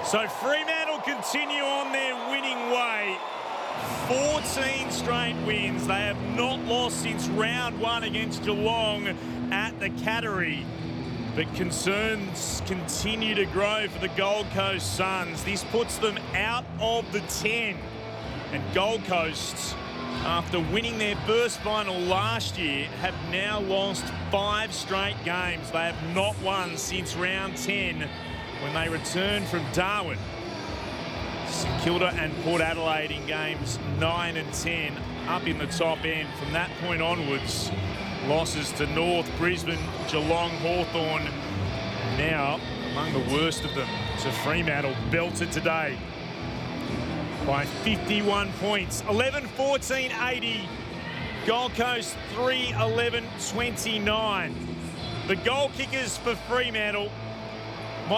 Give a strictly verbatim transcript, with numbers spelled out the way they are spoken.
So Fremantle continue on their winning way. fourteen straight wins. They have not lost since round one against Geelong at the Cattery. But concerns continue to grow for the Gold Coast Suns. This puts them out of the ten. And Gold Coast, after winning their first final last year, have now lost five straight games. They have not won since round ten when they returned from Darwin. St Kilda and Port Adelaide in games nine and ten, up in the top end. From that point onwards, losses to North, Brisbane, Geelong, Hawthorn, now among the worst of them to Fremantle, belted today by fifty-one points. eleven fourteen eighty. Gold Coast three eleven twenty-nine. The goal kickers for Fremantle,